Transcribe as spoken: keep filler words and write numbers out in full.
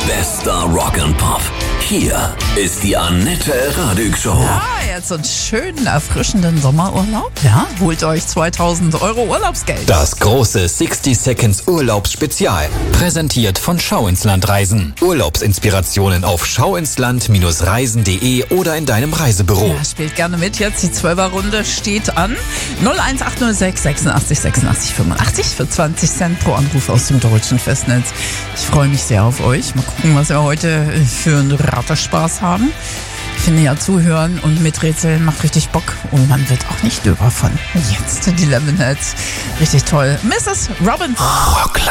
Bester Rock and Pop. Hier ist die Annette Radig Show. Ja, jetzt so einen schönen, erfrischenden Sommerurlaub. Ja, holt euch zweitausend Euro Urlaubsgeld. Das große sixty Seconds Urlaubsspezial. Präsentiert von Schau ins Land Reisen. Urlaubsinspirationen auf schauinsland reisen punkt de oder in deinem Reisebüro. Ja, spielt gerne mit. Jetzt die Zwölfer-Runde steht an. null eins acht null sechs sechsundachtzig sechsundachtzig fünfundachtzig für zwanzig Cent pro Anruf aus dem deutschen Festnetz. Ich freue mich sehr auf euch. Mal gucken, was wir heute für einen Ratterspaß haben. Ich finde ja, zuhören und miträtseln macht richtig Bock und man wird auch nicht über von. Jetzt die Lemonheads. Richtig toll. Misses Robinson. Rockland.